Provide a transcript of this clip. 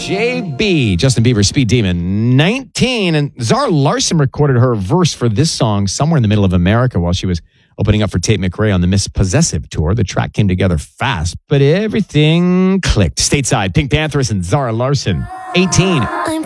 JB, Justin Bieber, Speed Demon, 19. And Zara Larsson recorded her verse for this song somewhere in the middle of America while she was opening up for Tate McRae on the Miss Possessive tour. The track came together fast, but everything clicked. Stateside, Pink Panthers and Zara Larsson, 18. I'm